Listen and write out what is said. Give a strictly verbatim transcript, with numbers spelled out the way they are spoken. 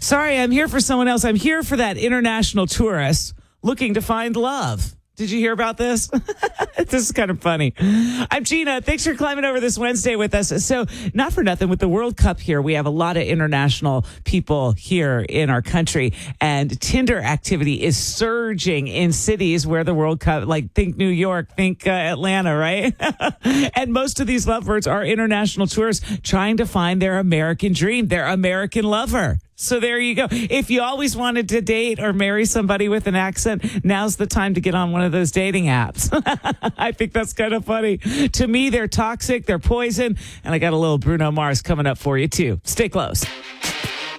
Sorry, I'm here for someone else. I'm here for that international tourist looking to find love. Did you hear about this? This is kind of funny. I'm Gina. Thanks for climbing over this Wednesday with us. So, not for nothing, with the World Cup here, we have a lot of international people here in our country, and Tinder activity is surging in cities where the World Cup, like think New York, think uh, Atlanta, right? And most of these lovebirds are international tourists trying to find their American dream, their American lover. So there you go. If you always wanted to date or marry somebody with an accent, now's the time to get on one of those dating apps. I think that's kind of funny. To me, they're toxic, they're poison, and I got a little Bruno Mars coming up for you, too. Stay close.